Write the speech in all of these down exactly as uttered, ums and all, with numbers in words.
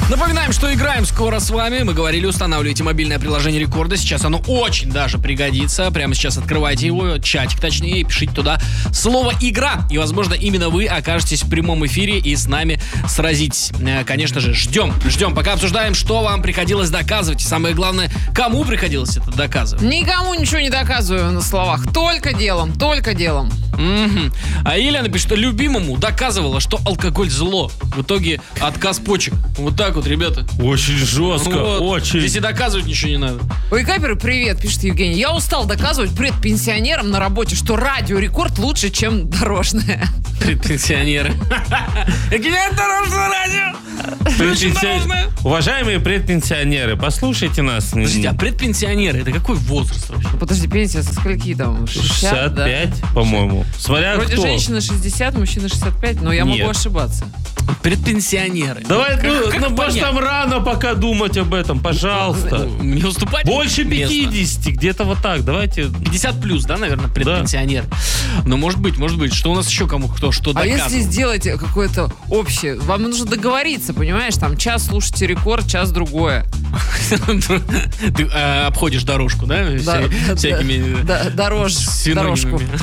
Напоминаем, что играем скоро с вами. Мы говорили, устанавливайте мобильное приложение Рекорда. Сейчас оно очень даже пригодится. Прямо сейчас открывайте его, чатик точнее, и пишите туда слово «игра». И, возможно, именно вы окажетесь в прямом эфире и с нами сразитесь. Конечно же, ждем, ждем. Пока обсуждаем, что вам приходилось доказывать. И самое главное, кому приходилось это доказывать. Никому ничего не доказываю на словах. Только делом, только делом. Mm-hmm. А Елена пишет, что любимому доказывала, что алкоголь зло. В итоге отказ почек. Вот так вот, ребята. Очень жестко, Вот. очень. Здесь и доказывать ничего не надо. Ой, Каперы, привет, пишет Евгений. Я устал доказывать предпенсионерам на работе, что радио Рекорд лучше, чем дорожное. Предпенсионеры. Какие дорожное радио? Предпенсионеры. Уважаемые предпенсионеры, послушайте нас. Подождите, а предпенсионеры, это какой возраст вообще? Подожди, пенсия со скольки там? шестьдесят, да? шестьдесят пять, по-моему. Смотря Вроде кто. женщина шестьдесят, мужчина шестьдесят пять, но я Нет. могу ошибаться. Предпенсионеры. Давай, Как- ну, как ну, может, понять? там рано пока думать об этом, пожалуйста. Не уступать? Больше место. пятидесяти, где-то вот так. Давайте. пятьдесят плюс, да, наверное, предпенсионер. Но может быть, может быть. Что у нас еще кому кто что А доказывал? если сделать какое-то общее, вам нужно договориться, понимаешь? Там час слушайте Рекорд, час другое. Ты э, обходишь дорожку, да? Да, Вся- да, всякими да, дорож, дорожку. синонимами.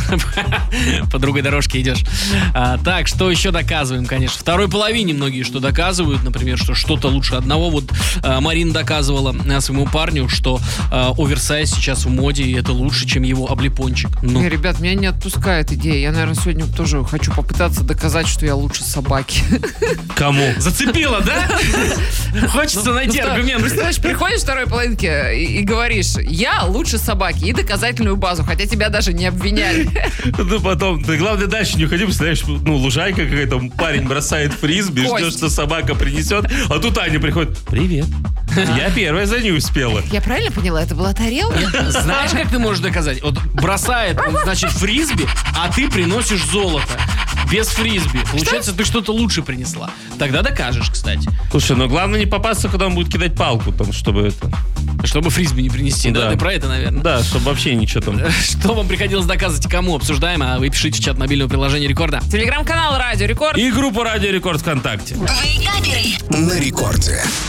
По другой дорожке идешь. А, так, что еще доказываем, конечно. Второй половине многие что доказывают, например, что что-то лучше одного. Вот а, Марина доказывала а, своему парню, что а, оверсайз сейчас в моде, и это лучше, чем его облепончик. Ну, Не, ребят, меня не отпускает идея. Я, наверное, сегодня тоже хочу попытаться доказать, что я лучше собаки. Кому? зацепила, да? Хочется найти Ну, аргумент. Представляешь, приходишь в второй половинке и, и говоришь, я лучше собаки, и доказательную базу, хотя тебя даже не обвиняли. Ну, потом, ты, главное, дальше не уходи, представляешь, ну, лужайка какая-то, парень бросает фрисби, Кость. ждет, что собака принесет, а тут Аня приходит, привет, я первая за ней успела. Я правильно поняла, это была тарелка? Знаешь, как ты можешь доказать? Вот бросает, он, значит, фрисби, а ты приносишь золото. Без фрисби. Получается, ты что-то лучше принесла. Тогда докажешь, кстати. Слушай, но главное не попасться, когда он будет кидать палку, там, чтобы это... Чтобы фрисби не принести. Да, Да. ты про это, наверное. Да, чтобы вообще ничего там... Что вам приходилось доказывать и кому? Обсуждаем, а вы пишите в чат мобильного приложения Рекорда. Телеграм-канал Радио Рекорд. И группу Радио Рекорд ВКонтакте. На рекорде.